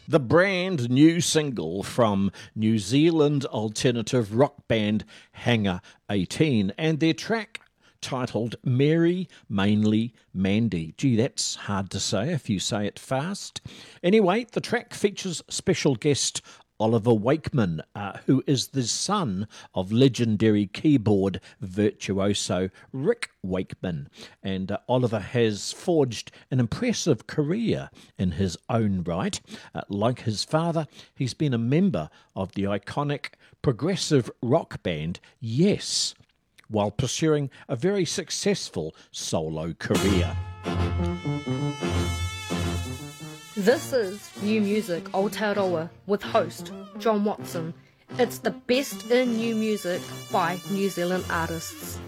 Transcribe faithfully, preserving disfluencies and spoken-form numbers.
the brand new single from New Zealand alternative rock band Hangar eighteen and their track titled Mary Mainly Mandy. Gee, that's hard to say if you say it fast. Anyway, the track features special guest Oliver Wakeman, uh, who is the son of legendary keyboard virtuoso Rick Wakeman. And uh, Oliver has forged an impressive career in his own right. Uh, like his father, he's been a member of the iconic progressive rock band Yes, while pursuing a very successful solo career. This is New Music Aotearoa with host John Watson. It's the best in new music by New Zealand artists.